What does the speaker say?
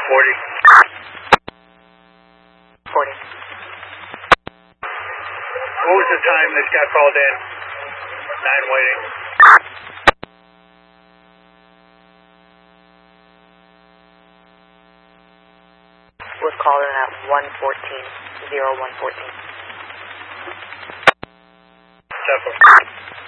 40. 40. What was the time this got called in? 9 waiting. Was called in at 1:14, 01:14. 7.